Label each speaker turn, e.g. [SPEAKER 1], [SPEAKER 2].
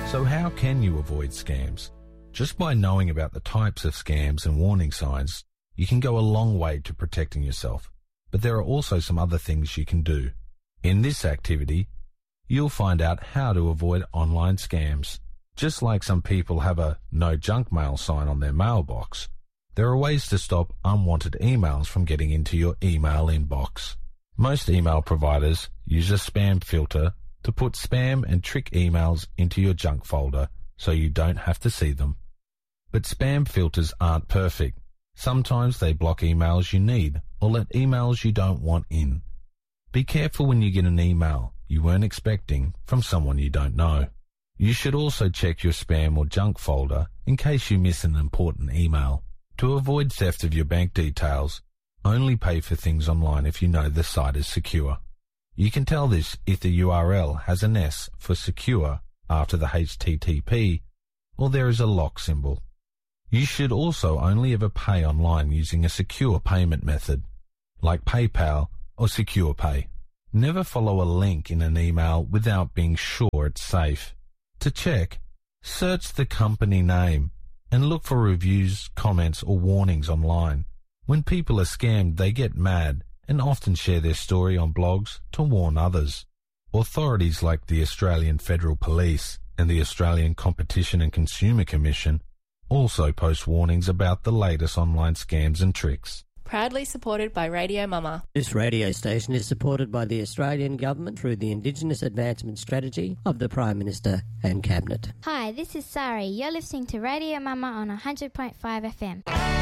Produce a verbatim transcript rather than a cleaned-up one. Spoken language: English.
[SPEAKER 1] So how can you avoid scams? Just by knowing about the types of scams and warning signs, you can go a long way to protecting yourself. But there are also some other things you can do. In this activity, you'll find out how to avoid online scams. Just like some people have a no junk mail sign on their mailbox, there are ways to stop unwanted emails from getting into your email inbox. Most email providers use a spam filter to put spam and trick emails into your junk folder so you don't have to see them. But spam filters aren't perfect. Sometimes they block emails you need or let emails you don't want in. Be careful when you get an email you weren't expecting from someone you don't know. You should also check your spam or junk folder in case you miss an important email. To avoid theft of your bank details, only pay for things online if you know the site is secure. You can tell this if the U R L has an S for secure after the H T T P or there is a lock symbol. You should also only ever pay online using a secure payment method, like PayPal or SecurePay. Never follow a link in an email without being sure it's safe. To check, search the company name and look for reviews, comments or warnings online. When people are scammed, they get mad and often share their story on blogs to warn others. Authorities like the Australian Federal Police and the Australian Competition and Consumer Commission also post warnings about the latest online scams and tricks.
[SPEAKER 2] Proudly supported by Radio Mama.
[SPEAKER 3] This radio station is supported by the Australian Government through the Indigenous Advancement Strategy of the Prime Minister and Cabinet.
[SPEAKER 4] Hi, this is Sari. You're listening to Radio Mama on one hundred point five F M.